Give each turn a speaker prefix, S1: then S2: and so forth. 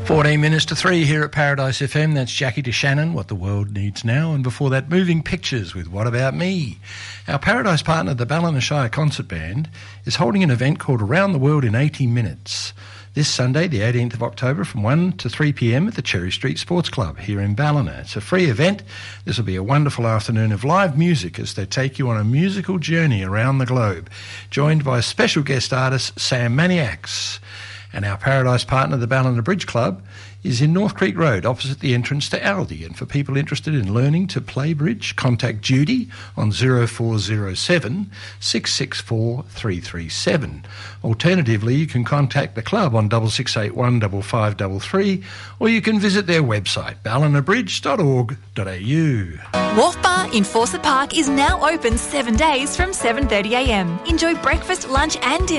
S1: 14 minutes to 3 here at Paradise FM. That's Jackie DeShannon, What the World Needs Now. And before that, Moving Pictures with What About Me? Our Paradise partner, the Ballina Shire Concert Band, is holding an event called Around the World in 80 Minutes. This Sunday, the 18th of October, from 1 to 3 p.m. at the Cherry Street Sports Club here in Ballina. It's a free event. This will be a wonderful afternoon of live music as they take you on a musical journey around the globe, joined by special guest artist Sam Maniacs. And our Paradise partner, the Ballina Bridge Club, is in North Creek Road, opposite the entrance to Aldi. And for people interested in learning to play bridge, contact Judy on 0407 664 337. Alternatively, you can contact the club on 6681 5533, or you can visit their website, ballinabridge.org.au.
S2: Wharf Bar in Fawcett Park is now open 7 days from 7:30 a.m. Enjoy breakfast, lunch and dinner